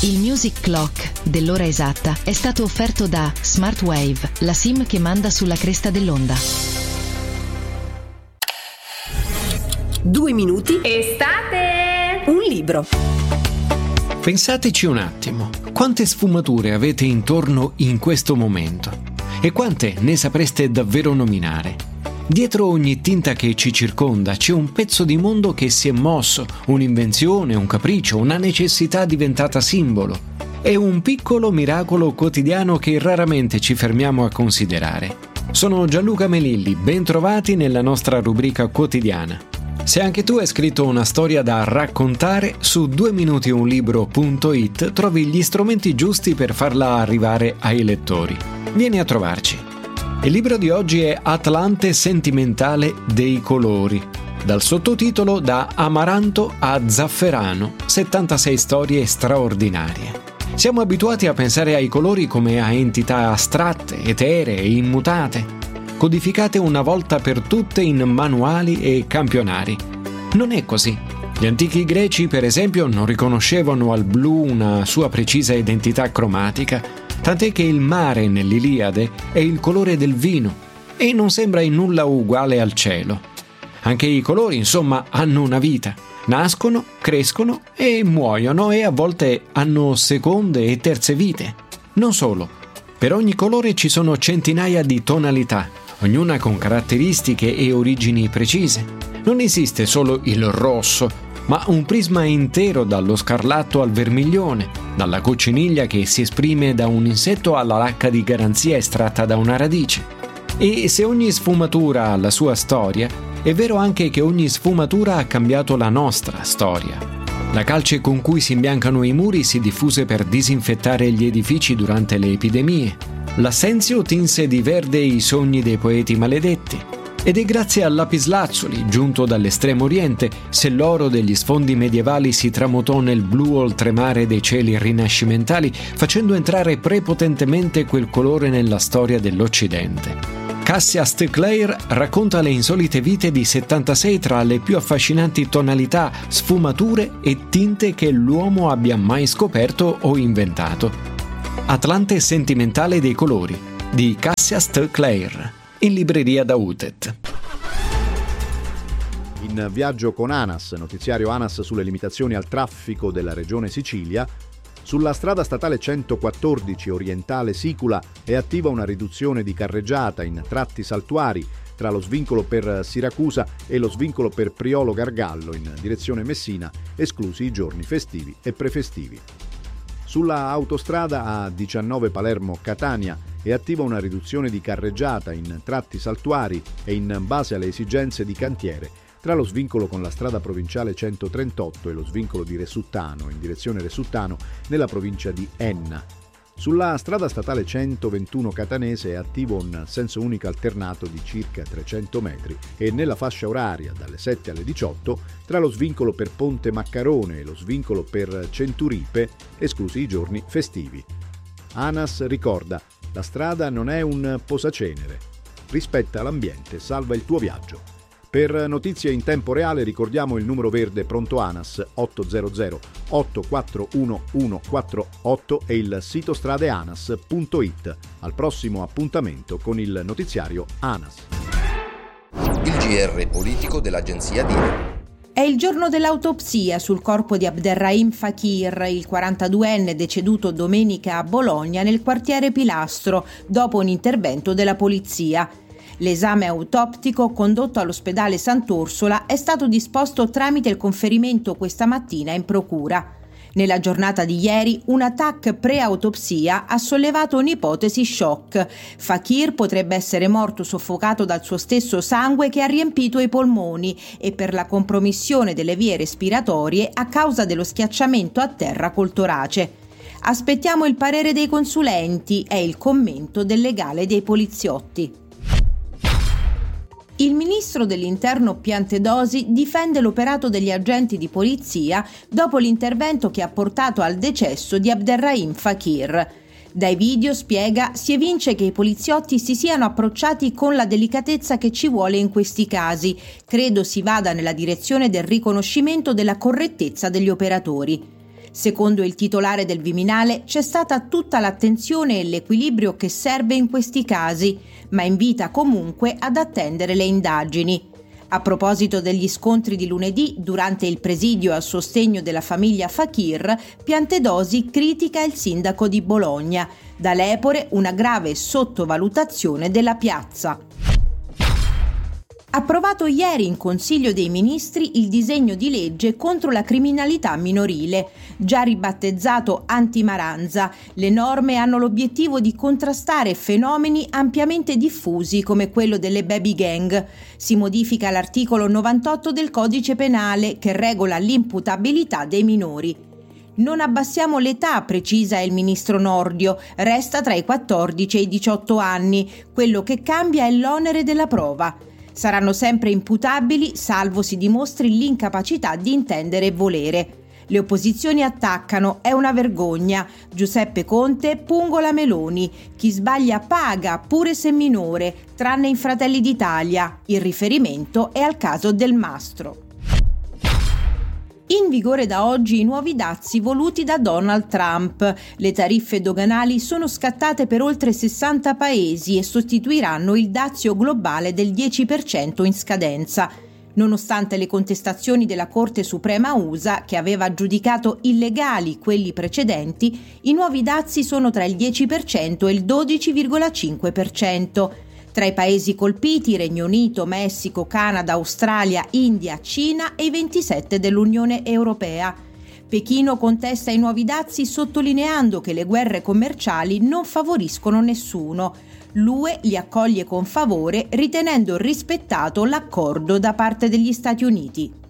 Il Music Clock dell'ora esatta è stato offerto da Smartwave, la SIM che manda sulla cresta dell'onda. 2 minuti. Estate! Un libro. Pensateci un attimo, quante sfumature avete intorno in questo momento? E quante ne sapreste davvero nominare? Dietro ogni tinta che ci circonda c'è un pezzo di mondo che si è mosso, un'invenzione, un capriccio, una necessità diventata simbolo. È un piccolo miracolo quotidiano che raramente ci fermiamo a considerare. Sono Gianluca Melilli, ben trovati nella nostra rubrica quotidiana. Se anche tu hai scritto una storia da raccontare, su 2minutionlibro.it trovi gli strumenti giusti per farla arrivare ai lettori. Vieni a trovarci. Il libro di oggi è Atlante sentimentale dei colori, dal sottotitolo Da amaranto a zafferano, 76 storie straordinarie. Siamo abituati a pensare ai colori come a entità astratte, eteree e immutate, codificate una volta per tutte in manuali e campionari. Non è così. Gli antichi greci, per esempio, non riconoscevano al blu una sua precisa identità cromatica, tant'è che il mare nell'Iliade è il colore del vino e non sembra in nulla uguale al cielo. Anche i colori, insomma, hanno una vita. Nascono, crescono e muoiono e a volte hanno seconde e terze vite. Non solo. Per ogni colore ci sono centinaia di tonalità, ognuna con caratteristiche e origini precise. Non esiste solo il rosso, ma un prisma intero dallo scarlatto al vermiglione, dalla cocciniglia che si esprime da un insetto alla lacca di garanzia estratta da una radice. E se ogni sfumatura ha la sua storia, è vero anche che ogni sfumatura ha cambiato la nostra storia. La calce con cui si imbiancano i muri si diffuse per disinfettare gli edifici durante le epidemie. L'assenzio tinse di verde i sogni dei poeti maledetti. Ed è grazie al lapislazzuli, giunto dall'estremo oriente, se l'oro degli sfondi medievali si tramutò nel blu oltremare dei cieli rinascimentali, facendo entrare prepotentemente quel colore nella storia dell'Occidente. Cassius Clare racconta le insolite vite di 76 tra le più affascinanti tonalità, sfumature e tinte che l'uomo abbia mai scoperto o inventato. Atlante sentimentale dei colori, di Cassius Clare. In libreria da Utet. In viaggio con ANAS, notiziario ANAS sulle limitazioni al traffico della regione Sicilia, sulla strada statale 114 orientale Sicula è attiva una riduzione di carreggiata in tratti saltuari tra lo svincolo per Siracusa e lo svincolo per Priolo Gargallo in direzione Messina, esclusi i giorni festivi e prefestivi. Sulla autostrada A19 Palermo-Catania è attiva una riduzione di carreggiata in tratti saltuari e in base alle esigenze di cantiere tra lo svincolo con la strada provinciale 138 e lo svincolo di Resuttano in direzione Resuttano nella provincia di Enna. Sulla strada statale 121 catanese è attivo un senso unico alternato di circa 300 metri e nella fascia oraria dalle 7 alle 18 tra lo svincolo per Ponte Maccarone e lo svincolo per Centuripe, esclusi i giorni festivi. ANAS ricorda: la strada non è un posacenere. Rispetta l'ambiente, salva il tuo viaggio. Per notizie in tempo reale ricordiamo il numero verde pronto ANAS 800 841 148 e il sito stradeanas.it. Al prossimo appuntamento con il notiziario ANAS. Il GR politico dell'agenzia DIRE. È il giorno dell'autopsia sul corpo di Abderrahim Fakir, il 42enne deceduto domenica a Bologna nel quartiere Pilastro, dopo un intervento della polizia. L'esame autoptico condotto all'ospedale Sant'Orsola è stato disposto tramite il conferimento questa mattina in procura. Nella giornata di ieri una TAC pre-autopsia ha sollevato un'ipotesi shock. Fakir potrebbe essere morto soffocato dal suo stesso sangue che ha riempito i polmoni e per la compromissione delle vie respiratorie a causa dello schiacciamento a terra col torace. Aspettiamo il parere dei consulenti e il commento del legale dei poliziotti. Il ministro dell'Interno Piantedosi difende l'operato degli agenti di polizia dopo l'intervento che ha portato al decesso di Abderrahim Fakir. Dai video, spiega, si evince che i poliziotti si siano approcciati con la delicatezza che ci vuole in questi casi. Credo si vada nella direzione del riconoscimento della correttezza degli operatori. Secondo il titolare del Viminale c'è stata tutta l'attenzione e l'equilibrio che serve in questi casi, ma invita comunque ad attendere le indagini. A proposito degli scontri di lunedì, durante il presidio a sostegno della famiglia Fakir, Piantedosi critica il sindaco di Bologna. Da Lepore una grave sottovalutazione della piazza. Approvato ieri in Consiglio dei Ministri il disegno di legge contro la criminalità minorile. Già ribattezzato Antimaranza, le norme hanno l'obiettivo di contrastare fenomeni ampiamente diffusi come quello delle baby gang. Si modifica l'articolo 98 del Codice Penale che regola l'imputabilità dei minori. Non abbassiamo l'età, precisa il ministro Nordio, resta tra i 14 e i 18 anni. Quello che cambia è l'onere della prova. Saranno sempre imputabili salvo si dimostri l'incapacità di intendere e volere. Le opposizioni attaccano, è una vergogna. Giuseppe Conte pungola Meloni. Chi sbaglia paga, pure se minore, tranne in Fratelli d'Italia. Il riferimento è al caso Del Mastro. In vigore da oggi i nuovi dazi voluti da Donald Trump. Le tariffe doganali sono scattate per oltre 60 paesi e sostituiranno il dazio globale del 10% in scadenza. Nonostante le contestazioni della Corte Suprema USA, che aveva giudicato illegali quelli precedenti, i nuovi dazi sono tra il 10% e il 12,5%. Tra i paesi colpiti Regno Unito, Messico, Canada, Australia, India, Cina e i 27 dell'Unione Europea. Pechino contesta i nuovi dazi sottolineando che le guerre commerciali non favoriscono nessuno. L'UE li accoglie con favore ritenendo rispettato l'accordo da parte degli Stati Uniti.